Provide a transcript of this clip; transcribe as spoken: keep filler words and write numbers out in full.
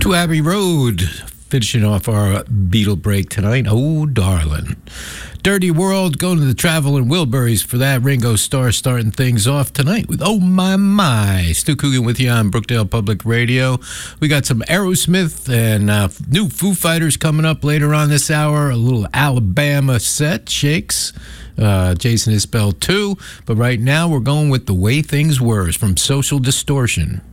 to Abbey Road, finishing off our Beatle break tonight. Oh, darling. Dirty World, going to the Travel and Wilburys for that. Ringo Starr starting things off tonight with Oh My My. Stu Coogan with you on Brookdale Public Radio. We got some Aerosmith and uh, new Foo Fighters coming up later on this hour. A little Alabama set, Shakes. Uh, Jason Isbell too. But right now we're going with The Way Things Were from Social Distortion.